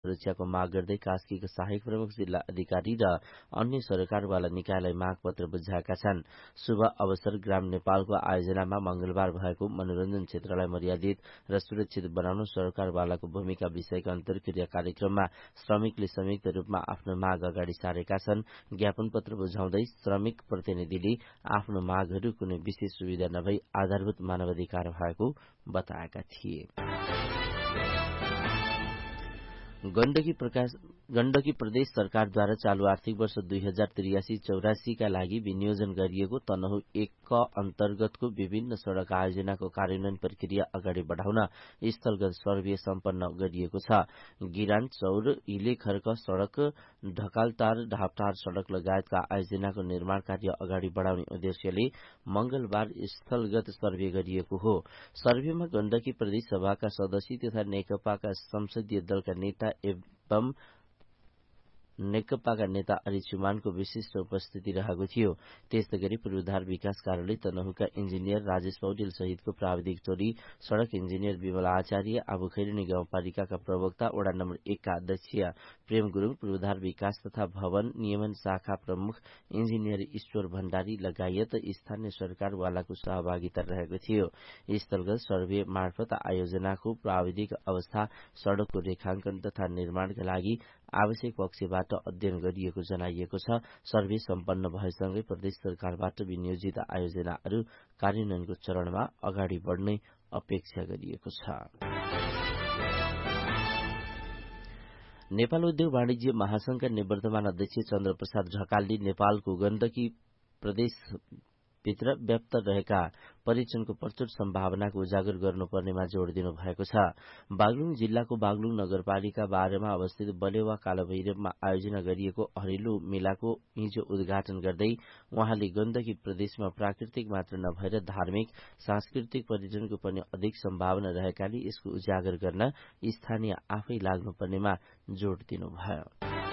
सुरक्षाको माग गर्दै कास्कीका सहायक प्रमुख जिल्ला अधिकारी र अन्य सरकारवाला निकायलाई माग पत्र बुझाएका छन्। शुभ अवसर ग्राम नेपालको आयोजनामा मंगलबार भएको मनोरञ्जन क्षेत्रलाई मर्यादित र सुरक्षित बनाउन सरकारवालाको भूमिका विषयका अन्तर्क्रिया कार्यक्रममा श्रमिकले संयुक्त रूपमा आफ्नो माग अगाडि सारेका छन्। ज्ञापन पत्र बुझाउँदै श्रमिक प्रतिनिधिले आफ्नो मागहरू कुनै विशेष सुविधा नभई आधारभूत मानवाधिकार भएको बताएका थिए। गण्डकी प्रदेश सरकारद्वारा चालू आर्थिक वर्ष 2083-84 का लागि विनियोजन गरिएको तनहु 1 क अन्तर्गतको विभिन्न सड़क आयोजनाको कार्यान्वयन प्रक्रिया अगाडि बढ़ाउन स्थलगत सर्वे सम्पन्न गरिएको छ। गिरान चौर इले खर्क सड़क, ढकालटार ढापटार सड़क लगायतका आयोजनाको निर्माण कार्य अगाडि बढ़ाउने उद्देश्यले मंगलबार स्थलगत सर्वे गरिएको हो। सर्वेमा गण्डकी प्रदेश सभाका सदस्य तथा नेकपाका संसदीय दलका नेता एवं नेकपाका नेता अरिचुमानको विशिष्ट उपस्थिति रहेको थियो। त्यस्तै गरी पूर्वाधार विकास कार्यालय तनहुका इन्जिनियर राजेश पौडेल सहितको प्राविधिक टोली, सड़क इन्जिनियर विमला आचार्य, आबुखैरनी गाउँपालिकाका प्रवक्ता, वडा नम्बर 1 का अध्यक्ष प्रेम गुरूङ, पूर्वाधार विकास तथा भवन नियमन शाखा प्रमुख इन्जिनियर ईश्वर भण्डारी लगायत स्थानीय सरकारवालाको सहभागिता रहेको थियो। स्थलगत सर्वे मार्फत आयोजनाको प्राविधिक अवस्था, सड़कको रेखांकन तथा निर्माणका लागि आवश्यक पक्षबाट अध्ययन गरिएको जनाइएको छ। सर्वे सम्पन्न भएसँगै प्रदेश सरकारबाट विनियोजित आयोजनाहरू कार्यान्वयनको चरणमा अगाडि बढ़ने अपेक्षा गरिएको छ। नेपाल उद्योग वाणिज्य महासंघका निवर्तमान अध्यक्ष चन्द्र प्रसाद ढकालले नेपालको गण्डकी प्रदेश भित्र व्याप्त रहेका पर्यटनको प्रचुर सम्भावनाको उजागर गर्नुपर्नेमा जोड़ दिनु भएको छ। बागलुङ जिल्लाको बागलुङ नगरपालिका 12 मा अवस्थित बलेवा कालभैरवमा आयोजना गरिएको हरेलो मेलाको हिजो उद्घाटन गर्दै उहाँले गण्डकी प्रदेशमा प्राकृतिक मात्र नभएर धार्मिक, सांस्कृतिक पर्यटनको पनि अधिक सम्भावना रहेकाले यसको उजागर गर्न स्थानीय आफै लाग्नुपर्नेमा जोड़ दिनुभयो।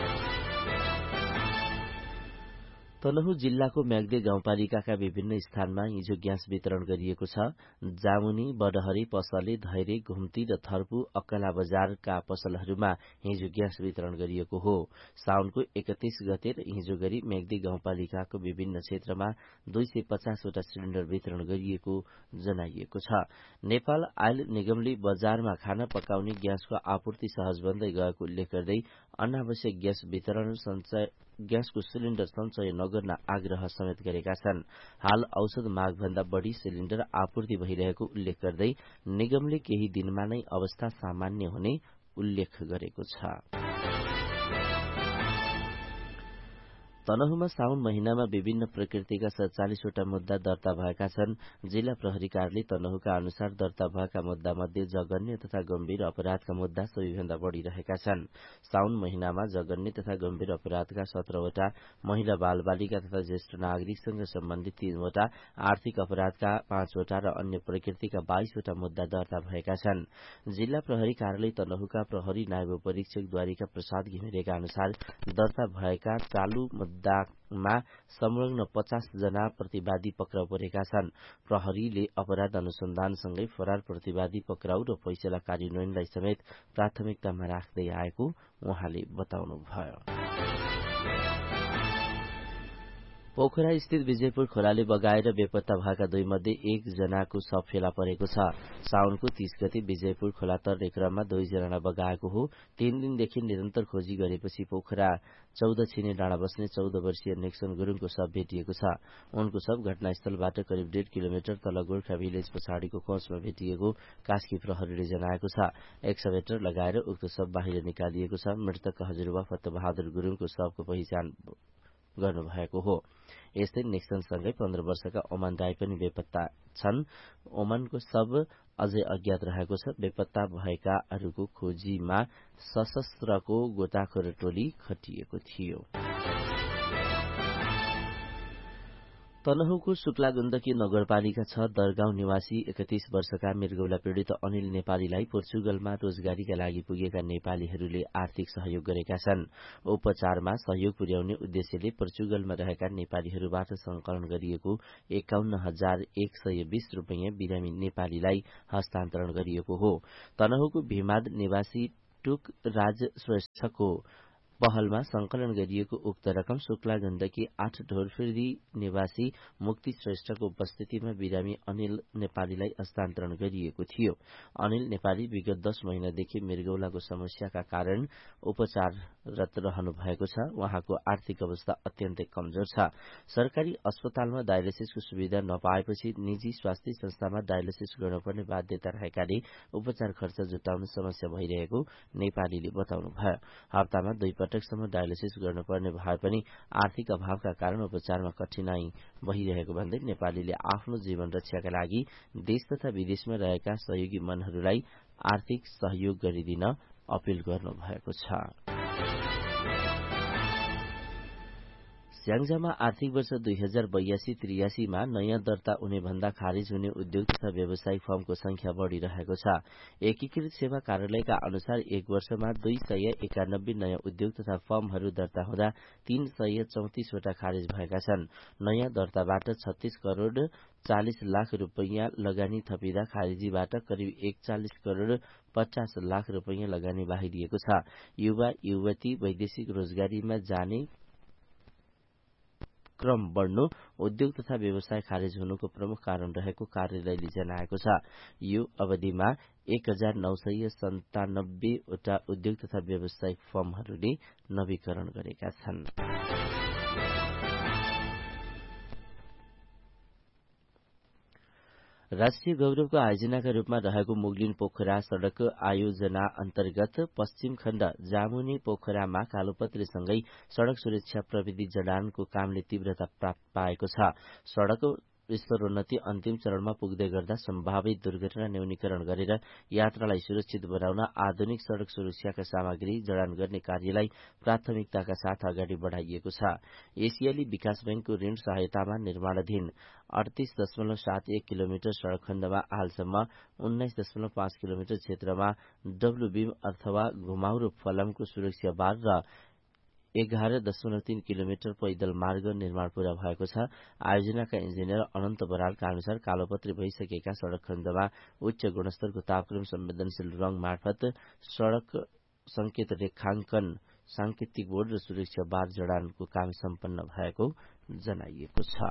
तनहु जिल्लाको म्याग्दे गाउँपालिकाका विभिन्न स्थानमा हिजो ग्यास वितरण गरिएको छ। जामुनी, बडहरी, पसले, धैरे, घुम्ती र थर्पु अक्कला बजारका पसलहरूमा हिजो ग्यास वितरण गरिएको हो। साउनको 31 गते हिजो गरी म्याग्दे गाउँपालिकाको विभिन्न क्षेत्रमा 250 वटा सिलिण्डर वितरण गरिएको जनाइएको छ। नेपाल आयल निगमले बजारमा खाना पकाउने ग्यासको आपूर्ति सहज बन्दै गएको उल्लेख गर्दै अनावश्यक ग्यास वितरण ग्यासको सिलिण्डर सञ्चय नगर्न आग्रह समेत गरेका छन्। हाल औसत मागभन्दा बढ़ी सिलिण्डर आपूर्ति भइरहेको उल्लेख गर्दै निगमले केही दिनमा नै अवस्था सामान्य हुने उल्लेख गरेको छ। तनहुमा साउन महिनामा विभिन्न प्रकृतिका 47 वटा मुद्दा दर्ता भएका छन्। जिल्ला प्रहरी कार्यालय तनहुका अनुसार दर्ता भएका मुद्दा मध्ये जघन्य तथा गम्भीर अपराधका मुद्दा सबैभन्दा बढ़ी रहेका छन्। साउन महिनामा जघन्य तथा गम्भीर अपराधका 17 वटा, महिला बालबालिका तथा ज्येष्ठ नागरिकसँग सम्बन्धित 3 वटा, आर्थिक अपराधका 5 वटा र अन्य प्रकृतिका 22 वटा मुद्दा दर्ता भएका छन्। जिल्ला प्रहरी कार्यालय तनहुका प्रहरी नायब परीक्षक द्वारिका प्रसाद घिमिरेका अनुसार दर्ता भएका चालू मुद्दामा संलग्न 50 जना प्रतिवादी पक्राउ परेका छन्। प्रहरीले अपराध अनुसन्धानसँगै फरार प्रतिवादी पक्राउ र फैसला कार्यान्वयनलाई समेत प्राथमिकतामा राख्दै आएको उहाँले बताउनुभयो। पोखरा स्थित विजयपुर खोलाले बगाएर बेपत्ता भएका 2 मध्ये 1 जनाको शव फेला परेको छ। साउनको 30 गते विजयपुर खोला तर्ने क्रममा 2 जनालाई बगाएको हो। 3 दिनदेखि निरन्तर खोजी गरेपछि पोखरा 14 छिने डाँडा बस्ने 14 वर्षीय नेक्सन गुरूङको शव भेटिएको छ। उनको शव घटनास्थलबाट करिब 1.5 किलोमिटर तल गोर्खा भिलेज पछाडिको कोचमा भेटिएको कास्की प्रहरीले जनाएको छ। एक्सभेटर लगाएर उक्त शव बाहिर निकालिएको छ। मृतक हजुरबा फतबहादुर गुरूङको शवको पहिचान गर्नुभएको हो। यस्तै नेक्सनसँगै 15 वर्षका ओमन राई पनि बेपत्ता छन्। ओमनको शव अझै अज्ञात रहेको छ। बेपत्ता भएकाहरूको खोजीमा सशस्त्रको गोताखोर टोली खटिएको थियो। तनहुको शुक्ला गण्डकी नगरपालिका 6 दरगाउँ निवासी 31 वर्षका मृगौला पीड़ित अनिल नेपालीलाई पोर्चुगलमा रोजगारीका लागि पुगेका नेपालीहरूले आर्थिक सहयोग गरेका छन्। उपचारमा सहयोग पुर्याउने उद्देश्यले पोर्चुगलमा रहेका नेपालीहरूबाट संकलन गरिएको 51,120 रुपैयाँ बिरामी नेपालीलाई हस्तान्तरण गरिएको हो। तनहुको भीमाद निवासी टुक राजश्रेष्ठको पहलमा संकलन गरिएको उक्त रकम शुक्ला गण्डकी 8 ढोरफिर्दी निवासी मुक्ति श्रेष्ठको उपस्थितिमा बिरामी अनिल नेपालीलाई हस्तान्तरण गरिएको थियो। अनिल नेपाली विगत 10 महिनादेखि मृगौलाको समस्याका कारण उपचाररत रहनु भएको छ। उहाँको आर्थिक अवस्था अत्यन्तै कमजोर छ। सरकारी अस्पतालमा डायलिसिसको सुविधा नपाएपछि निजी स्वास्थ्य संस्थामा डायलिसिस गर्नुपर्ने बाध्यता रहेकाले उपचार खर्च जुटाउन समस्या भइरहेको नेपालीले बताउनुभयो। हप्तामा 2 पटकसम्म डायलिसिस गर्नुपर्ने भए पनि आर्थिक अभावका कारण उपचारमा कठिनाई भइरहेको भन्दै नेपालीले आफ्नो जीवन रक्षाका लागि देश तथा विदेशमा रहेका सहयोगी मनहरूलाई आर्थिक सहयोग गरिदिन अपील गर्नुभएको छ। स्याङ्जामा आर्थिक वर्ष 2082-83 मा नयाँ दर्ता हुने भन्दा खारिज हुने उद्योग तथा व्यावसायिक फर्मको संख्या बढ़िरहेको छ। एकीकृत सेवा कार्यालयका अनुसार एक वर्षमा 291 नयाँ उद्योग तथा फर्महरू दर्ता हुँदा 334 वटा खारिज भएका छन्। नयाँ दर्ताबाट 36 करोड़ 40 लाख रुपैयाँ लगानी थपिँदा खारिजीबाट करिब 41 करोड़ 50 लाख रुपैयाँ लगानी बाहिरिएको छ। युवा युवती वैदेशिक रोजगारीमा जाने क्रम बढ़नु उद्योग तथा व्यवसाय खारेज हुनुको प्रमुख कारण रहेको कार्यालयले जनाएको छ। यो अवधिमा 1997 वटा उद्योग तथा व्यवसायिक फर्महरूले नवीकरण गरेका छन्। राष्ट्रिय गौरवको आयोजनाका रूपमा रहेको मुगलिन पोखरा सड़क आयोजना अन्तर्गत पश्चिम खण्ड जामुने पोखरामा कालोपत्रेसँगै सड़क सुरक्षा प्रविधि जडानको कामले तीव्रता प्राप्त पाएको छ। सड़क स्तरोन्नति अन्तिम चरणमा पुग्दै गर्दा सम्भावित दुर्घटना न्यूनीकरण गरेर यात्रालाई सुरक्षित बनाउन आधुनिक सड़क सुरक्षाका सामग्री जडान गर्ने कार्यलाई प्राथमिकताका साथ अगाडि बढ़ाइएको छ। एसियाली विकास बैंकको ऋण सहायतामा निर्माणाधीन 38.71 किलोमिटर सड़क खण्डमा हालसम्म 19.5 किलोमिटर क्षेत्रमा डब्लु बीम अथवा घुमाउरो फलमको सुरक्षा बार र 11.3 किलोमिटर पैदल मार्ग निर्माण पूरा भएको छ। आयोजनाका इन्जिनियर अनन्त बरालका अनुसार कालोपत्री भइसकेका सड़क खण्डमा उच्च गुणस्तरको तापक्रम संवेदनशील रंग मार्फत सड़क संकेत रेखांकन सांकेतिक बोर्ड र सुरक्षा बार जडानको काम सम्पन्न भएको जनाइएको छ।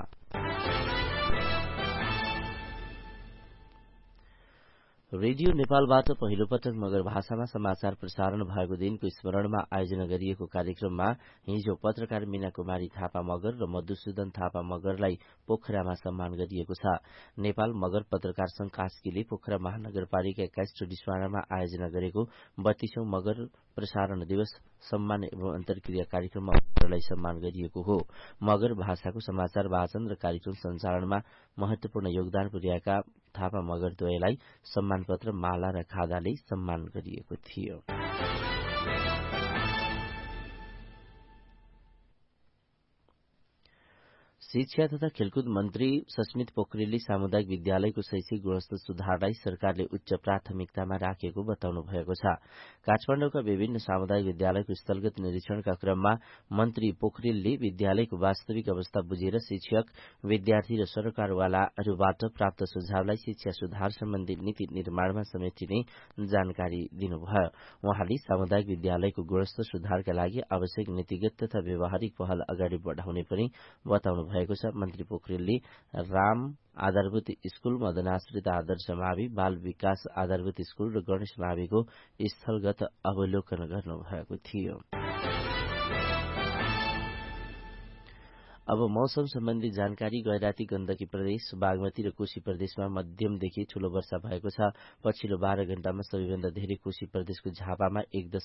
रेडियो नेपालबाट पहिलो पटक मगर भाषामा समाचार प्रसारण भएको दिनको स्मरणमा आयोजना गरिएको कार्यक्रममा हिजो पत्रकार मीना कुमारी थापा मगर र मधुसूदन थापा मगरलाई पोखरामा सम्मान गरिएको छ। नेपाल मगर पत्रकार संघ कास्कीले पोखरा महानगरपालिका 21 टुडिस्वानामा आयोजना गरेको 32औं मगर प्रसारण दिवस सम्मान एवं अन्तर्क्रिया कार्यक्रममा मगरलाई सम्मान गरिएको हो। मगर भाषाको समाचार वाचन र कार्यक्रम सञ्चालनमा महत्वपूर्ण योगदान पुर्याएका थापा मगरद्वयलाई सम्मान पत्र माला र खादाले सम्मान गरिएको थियो। शिक्षा तथा खेलकुद मन्त्री सस्मित पोखरेलले सामुदायिक विद्यालयको शैक्षिक गुणस्तर सुधारलाई सरकारले उच्च प्राथमिकतामा राखेको बताउनु भएको छ। काठमाडौँका विभिन्न सामुदायिक विद्यालयको स्थलगत निरीक्षणका क्रममा मन्त्री पोखरेलले विद्यालयको वास्तविक अवस्था बुझेर शिक्षक, विद्यार्थी र सरकारवालाहरूबाट प्राप्त सुझावलाई शिक्षा सुधार सम्बन्धी नीति निर्माणमा समेटिने जानकारी दिनुभयो। उहाँले सामुदायिक विद्यालयको गुणस्तर सुधारका लागि आवश्यक नीतिगत तथा व्यावहारिक पहल अगाडि बढ़ाउने पनि बताउनु भएको छ। मन्त्री पोखरेलले राम आधारभूत स्कूल, मदनाश्रित आदर्श मावि, बाल विकास आधारभूत स्कूल र गणेश माविको स्थलगत अवलोकन गर्नुभएको थियो। अब मौसम सम्बन्धी जानकारी। गैराती, गण्डकी प्रदेश, बागमती र कोशी प्रदेशमा मध्यमदेखि ठूलो वर्षा भएको छ। पछिल्लो 12 घण्टामा सबैभन्दा धेरै कोशी प्रदेशको झापामा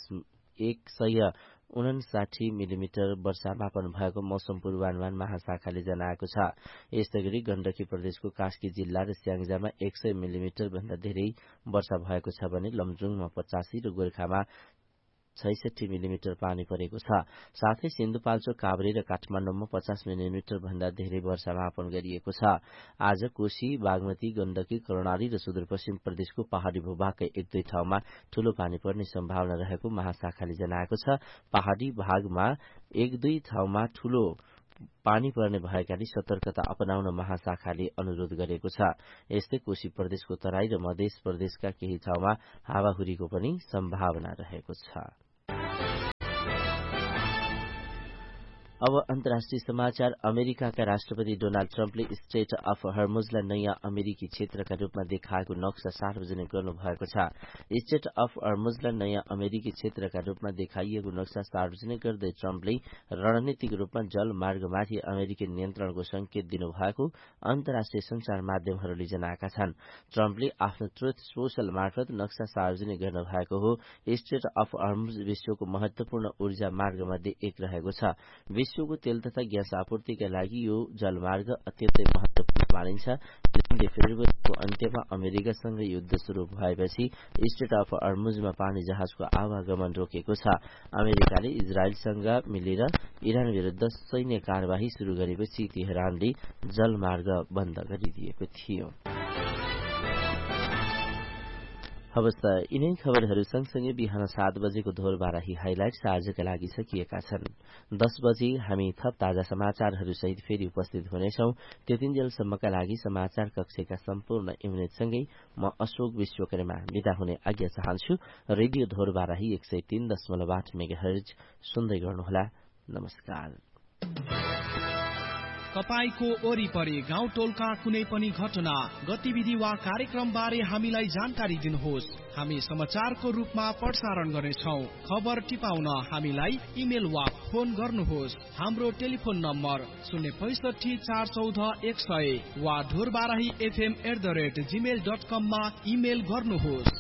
159 मिलिमिटर वर्षा मापन भएको मौसम पूर्वानुमान महाशाखाले जनाएको छ। यसैगरी गण्डकी प्रदेशको कास्की जिल्ला र स्याङ्जामा 100 मिलिमिटर भन्दा धेरै वर्षा भएको छ भने लमजुङमा 85 र गोर्खामा 66 मिलिमिटर पानी परेको छ। साथै सिन्धुपाल्चोक, काभ्रे र काठमाडौँमा 50 मिलिमिटर भन्दा धेरै वर्षा मापन गरिएको छ। आज कोशी, बागमती, गण्डकी, कर्णाली र सुदूरपश्चिम प्रदेशको पहाड़ी भूभागका 1-2 ठाउँमा ठूलो पानी पर्ने सम्भावना रहेको महाशाखाले जनाएको छ। पहाड़ी भागमा 1-2 ठाउँमा ठूलो पानी पर्ने भएकाले सतर्कता अपनाउन महाशाखाले अनुरोध गरेको छ। यस्तै कोशी प्रदेशको तराई र मध्य प्रदेशका केही ठाउँमा हावाहुरीको पनि सम्भावना रहेको छ। अब अन्तर्राष्ट्रिय समाचार। अमेरिकाका राष्ट्रपति डोनाल्ड ट्रम्पले स्ट्रेट अफ हर्मुजलाई नयाँ अमेरिकी क्षेत्रका रूपमा देखाएको नक्सा सार्वजनिक गर्नुभएको छ। स्ट्रेट अफ हर्मुजलाई नयाँ अमेरिकी क्षेत्रका रूपमा देखाइएको नक्सा सार्वजनिक गर्दै ट्रम्पले रणनीतिक रूपमा जलमार्गमाथि अमेरिकी नियन्त्रणको संकेत दिनुभएको अन्तर्राष्ट्रिय संचार माध्यमहरूले जनाएका छन्। ट्रम्पले आफ्नो ट्रुथ सोशल मार्फत नक्सा सार्वजनिक गर्नुभएको हो। स्ट्रेट अफ हर्मुज विश्वको महत्वपूर्ण ऊर्जा मार्गमध्ये एक रहेको छ। विश्वको तेल तथा ग्यास आपूर्तिका लागि यो जलमार्ग अत्यन्तै महत्वपूर्ण मानिन्छ। फेब्रुअरीको अन्त्यमा अमेरिकासँग युद्ध शुरू भएपछि स्ट्रेट अफ हर्मुजमा पानी जहाजको आवागमन रोकेको छ। अमेरिकाले इजरायलसँग मिलेर इरान विरुद्ध सैन्य कार्यवाही शुरू गरेपछि तेहरानले जलमार्ग बन्द गरिदिएको थियो। अवस्था यिनै खबरहरू सँगसँगै बिहान 7 बजेको धोर बाराही हाइलाइट्स आजका लागि सकिएका छन्। 10 बजे हामी थप ताजा समाचारहरू सहित फेरि उपस्थित हुनेछौं। त्यतिन्जेलसम्मका लागि समाचार कक्षका सम्पूर्ण युनिटसँगै म अशोक विश्वकर्मा विदा हुने आज्ञा चाहन्छु। रेडियो धोर बाराही 103.8 मेगाहर्ज सुन्दै गर्नुहोला। नमस्कार। तपाईको वरिपरि गाउँ टोलका कुनै पनि घटना गतिविधि वा कार्यक्रम बारे हामीलाई जानकारी दिनुहोस्। हामी समाचारको रूपमा प्रसारण गर्नेछौं। खबर टिपाउन हामीलाई इमेल वा फोन गर्नुहोस्। हाम्रो टेलिफोन नम्बर 065 414 100 वा dhurbarahifm@gmail.com मा इमेल गर्नुहोस्।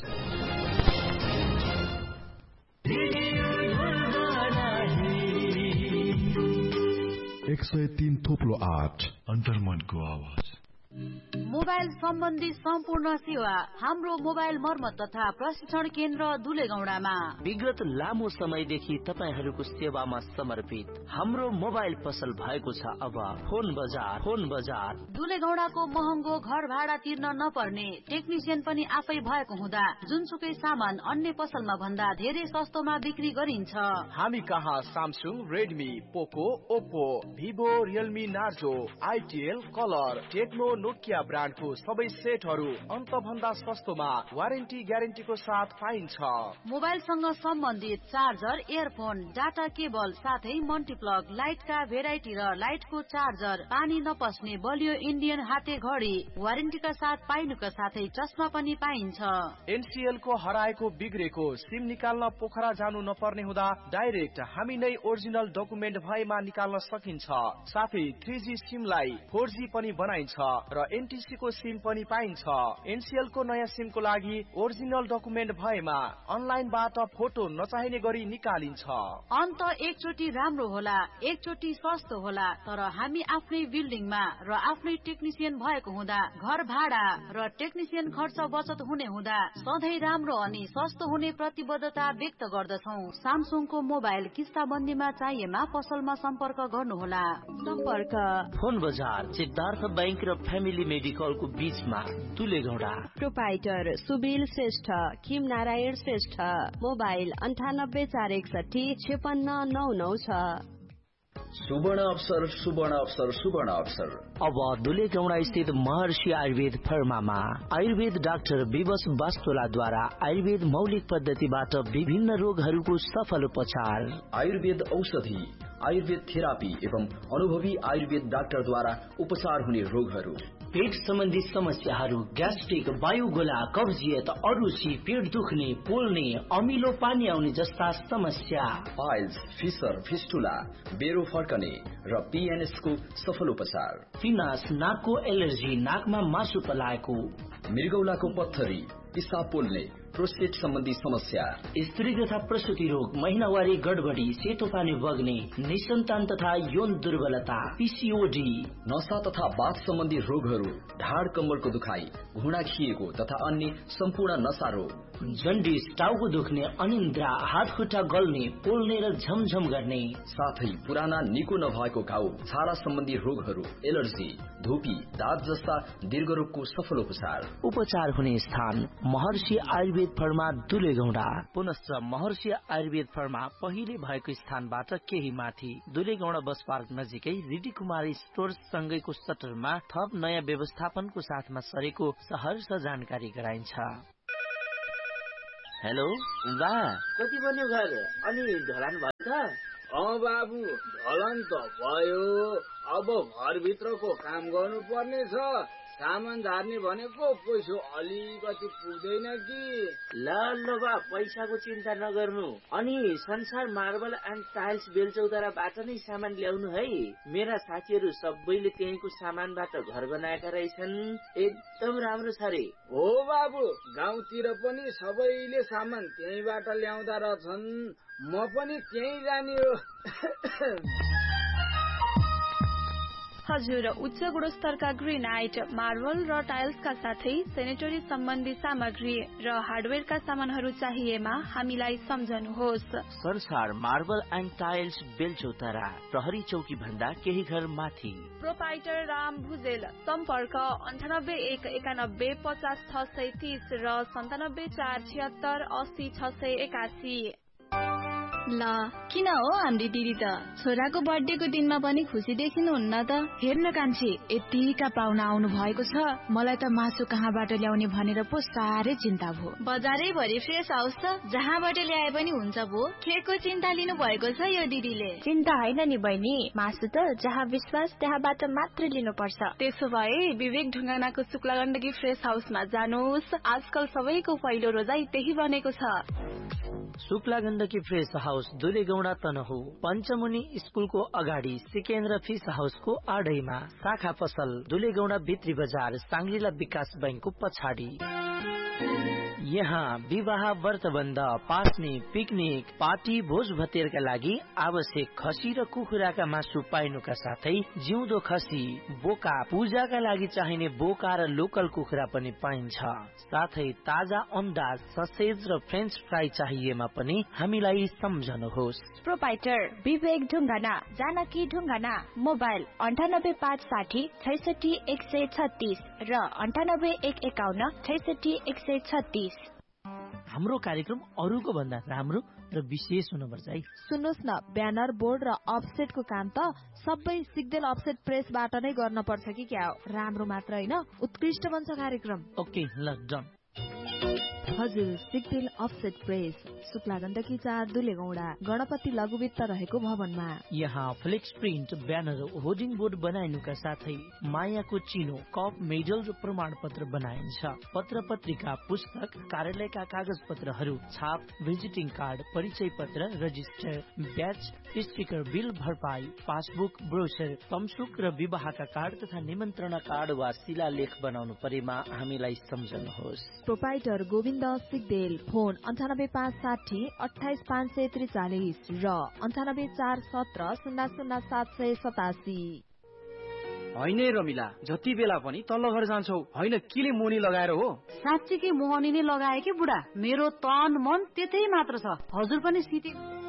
103.8 अन्तर्मनको आवाज। मोबाइल सम्बन्धी सम्पूर्ण सेवा हाम्रो मोबाइल मर्मत तथा प्रशिक्षण केन्द्र दुलेगौडामा विगत लामो समयदेखि तपाईहरूको सेवामा समर्पित हाम्रो मोबाइल पसल भएको छ। अब फोन बजार दुलेगौडाको महँगो घर भाडा तिर्न नपर्ने टेक्निसियन पनि आफै भएको हुँदा जुनसुकै सामान अन्य पसलमा भन्दा धेरै सस्तोमा बिक्री गरिन्छ। हामी कहाँ सामसुङ, रेडमी, पोको, Oppo, Vivo, Realme, Narzo, आइटिएल, colour, Tecno, Nokia ब्रान्डको सबै सेटहरू अन्त भन्दा सस्तोमा वारेन्टी ग्यारेन्टीको साथ पाइन्छ। मोबाइलसँग सम्बन्धित चार्जर, इयरफोन, डाटा केबल साथै मल्टिप्लग, लाइटका भेराइटी र लाइटको चार्जर, पानी नपस्ने बलियो इन्डियन हाते घडी वारेन्टीका साथ पाइनुका साथै चस्मा पनि पाइन्छ। एनसीएल को हराएको बिग्रेको सिम निकाल्न पोखरा जानु नपर्ने हुँदा डाइरेक्ट हामी नै ओरिजिनल डकुमेन्ट भएमा निकाल्न सकिन्छ। साथै 3G सिमलाई 4G पनि बनाइन्छ र एनटीसी को सिम पनि पाइन्छ। एनसीएल को नयाँ सिम को लागि ओरिजिनल डकुमेन्ट भएमा अनलाइनबाट फोटो नचाहिने गरी निकालिन्छ। अन्त एकचोटि राम्रो होला, एकचोटि सस्तो होला, तर हामी आफ्नै बिल्डिङमा र आफ्नै टेक्निसियन भएको हुँदा घर भाडा र टेक्निसियन खर्च बचत हुने हुँदा सधैँ राम्रो अनि सस्तो हुने प्रतिबद्धता व्यक्त गर्दछौं। सामसुङको मोबाइल किस्ताबन्दीमा चाहिएमा पसलमा सम्पर्क गर्नुहोला। सम्पर्क फोन बजार सिद्धार्थ बैंक र फ्यामिली मेडिकलको बीचमा दुलेगौडा। प्रोपाइटर सुबिल श्रेष्ठ, किम नारायण श्रेष्ठ, मोबाइल 98 461 5699 छ। सुवर्ण अवसर, सुवर्ण अवसर, सुवर्ण अवसर। अब दुलेगौडा स्थित महर्षि आयुर्वेद फर्मामा आयुर्वेद डाक्टर विवश वास्तोलाद्वारा आयुर्वेद मौलिक पद्धतिबाट विभिन्न रोगहरूको सफल उपचार, आयुर्वेद औषधि, आयुर्वेद थेरापी एवं अनुभवी आयुर्वेद डाक्टरद्वारा उपचार हुने रोगहरू, पेट सम्बन्धी समस्याहरू, ग्यास्ट्रिक, वायुगोला, कब्जियत, अरुचि, पेट दुख्ने, पोल्ने, अमिलो पानी आउने जस्ता समस्या, पाइल्स, फिसर, फिस्टुला, बेरो फर्कने र पीएनएस को सफल उपचार, फिनास, नाकको एलर्जी, नाकमा मासु पलाएको, मृगौलाको पत्थरी, पिसाब पोल्ने, प्रोस्टेट सम्बन्धी समस्या, स्त्री तथा प्रसूति रोग, महिनावारी गडबडी, सेतो पानी बग्ने, निसन्तान तथा यौन दुर्बलता, पीसीओडी, नसा तथा बाथ सम्बन्धी रोगहरू, ढाड कम्मरको दुखाइ, घुँडा खिएको तथा अन्य सम्पूर्ण नसा रोग, जन्डिस, टाउको दुख्ने, अनिन्द्रा, हात खुट्टा गल्ने, पोल्ने र झमझम गर्ने, साथै पुराना निको नभएको घाउ, छाला सम्बन्धी रोगहरू, एलर्जी, धुपी, दाँत जस्ता दीर्घरोगको सफल उपचार हुने स्थान महर्षि आयुर्वेद फर्मा दुलेगौंडा। पुनश्च महर्षि आयुर्वेद फर्मा पहिले भएको स्थानबाट केही माथि दुलेगौंडा बस पार्क नजिकै रिडी कुमारी स्टोर्स सँगैको सटरमा थप नयाँ व्यवस्थापनको साथमा सरेको सहर्ष जानकारी गराइन्छ। हेलो बा, कति बन्यो घर? अनि ढलान भयो त? बाबु, ढलान त भयो, अब घरभित्रको काम गर्नु पर्ने छ। सामान झार्ने भनेको पैसा अलिकति पुग्दैन कि। ल बा, पैसाको चिन्ता नगर्नु। अनि संसार मार्बल एन्ड टाइल्स बेलचौताराबाट नै सामान ल्याउनु है। मेरा साथीहरू सबैले त्यहीँको सामानबाट घर बनाएका रहेछन्, एकदम राम्रो छ रे। हो बाबु, गाउँतिर पनि सबैले सामान त्यहीँबाट ल्याउँदा रहेछन्, म पनि त्यहीँ जाने हो। हजुर, उच्च गुणस्तरका ग्रेनाइट, मार्बल र टाइल्सका साथै सेनेटरी सम्बन्धी सामग्री र हार्डवेयरका सामानहरू चाहिएमा हामीलाई सम्झनुहोस्। संसार मार्बल एन्ड टाइल्स बेलचौतारा, प्रहरी चौकी भन्दा केही घर माथि। प्रोपाइटर राम भुजेल, सम्पर्क 9819150630 र 9747780681। ल किन हो हाम्री दिदी त छोराको बर्थडेको दिनमा पनि खुसी देखिनुहुन्न त? हेर्न कान्छी, यतिका पाहुना आउनु भएको छ, मलाई त मासु कहाँबाट ल्याउने भनेर पो साह्रै चिन्ता भयो। बजारै भरि फ्रेस हाउस छ, जहाँबाट ल्याए पनि हुन्छ भो। केको चिन्ता लिनु भएको छ यो दिदीले? चिन्ता होइन नि बहिनी, मासु त जहाँ विश्वास त्यहाँबाट मात्र लिनुपर्छ। त्यसो भए विवेक ढुङ्गानाको शुक्ला गण्डकी फ्रेस हाउसमा जानुहोस्। आजकल सबैको पहिलो रोजाइ त्यही बनेको छ। शुक्ला गण्डकी फ्रेस हाउस दुलेगौंडा तनहु, पञ्चमुनि स्कुलको अगाडि सिकेन्द्र फिस हाउसको आडैमा, शाखा पसल दुलेगौंडा भित्री बजार, सांग्रिला विकास बैंकको पछाडि। यहाँ विवाह, व्रतबन्ध, पास्ने, पिकनिक, पार्टी, भोज भतेरका लागि आवश्यक खसी र कुखुराका मासु पाइनुका साथै जिउँदो खसी, बोका, पूजाका लागि चाहिने बोका र लोकल कुखुरा पनि पाइन्छ। साथै ताजा अंडा, ससेज र फ्रेन्च फ्राई चाहिएमा पनि हामीलाई सम्झनुहोस्। प्रोपाइटर विवेक ढुङ्गाना, जानकी ढुङ्गाना, मोबाइल 9856 66136 र 9851 66136। हाम्रो कार्यक्रम अरूको भन्दा राम्रो र विशेष हुनुपर्छ है। सुन्नुहोस् न, ब्यानर, बोर्ड र अफसेटको काम त सबै सिग्देल अफसेट प्रेसबाट नै गर्न पर्छ कि क्या हो? राम्रो मात्र होइन, उत्कृष्ट बन्छ कार्यक्रम। ओके, ल डन। हजुर, सिग्देल अफसेट प्रेस, शुक्ला गण्डकी 4 दुलेगौंडा, गणपति लघुवित्त रहेको भवनमा। यहाँ flex print, banner, hoarding board बनाइनुका साथै मायाको चिनो, कप, मेडल र प्रमाण पत्र बनाइन्छ। पत्र पत्रिका, पुस्तक, कार्यालयका कागज पत्रहरू, छाप, भिजिटिङ कार्ड, परिचय पत्र, रजिस्टर, ब्याच, स्टिकर, बिल भरपाई, पासबुक, ब्रोशर, तमसुक र विवाहका कार्ड तथा निमन्त्रणा कार्ड वा शिलालेख बनाउनु परेमा हामीलाई सम्झनुहोस्। प्रोपाइटर गोविन्द सिग्देल, फोन 98560 28543 र 99417 00787। होइन रमिला, जति बेला पनि तल्लो घर जान्छौ, होइन किले मोनी लगाएर हो? साँच्चीकै मोहनी नै लगाए कि बुढा, मेरो तन मन त्यतै मात्र छ। हजुर पनि सिटे